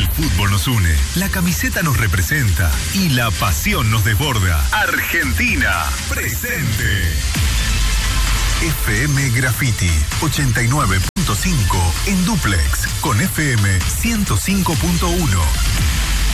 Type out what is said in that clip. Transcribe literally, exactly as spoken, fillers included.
fútbol nos une, la camiseta nos representa y la pasión nos desborda. Argentina, presente. F M Graffiti ochenta y nueve punto cinco en dúplex con F M ciento cinco punto uno.